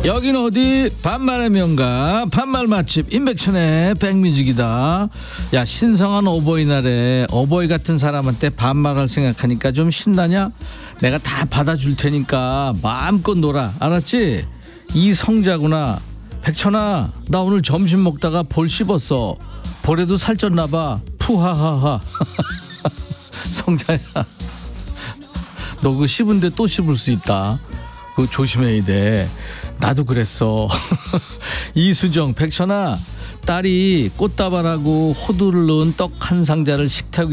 여긴 어디 반말의 명가 반말 맛집 임백천의 백뮤직이다. 야, 신성한 어버이날에 어버이 같은 사람한테 반말할 생각하니까 좀 신나냐? 내가 다 받아줄 테니까 마음껏 놀아, 알았지? 이성자구나. 백천아, 나 오늘 점심 먹다가 볼 씹었어. 볼에도 살쪘나봐. 푸하하하. 성자야, 너 그 씹은데 또 씹을 수 있다. 그거 조심해야 돼. 나도 그랬어. 이수정, 백천아, 딸이 꽃다발하고 호두를 넣은 떡 한 상자를 식탁